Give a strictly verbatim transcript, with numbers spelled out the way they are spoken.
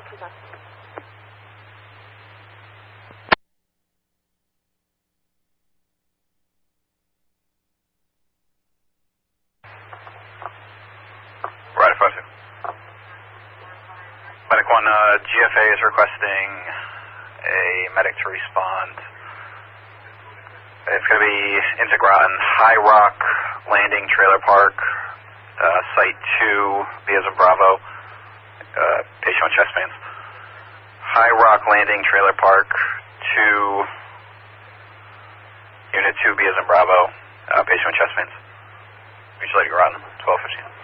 Right, five two. Medic one, uh, G F A is requesting a medic to respond. It's going to be Integratin, High Rock Landing Trailer Park, uh, Site two, B as in Bravo, uh, patient with chest pains. High Rock Landing Trailer Park, two, Unit two, B as in Bravo, uh, patient with chest pains. Vigilante Groton, twelve fifteen.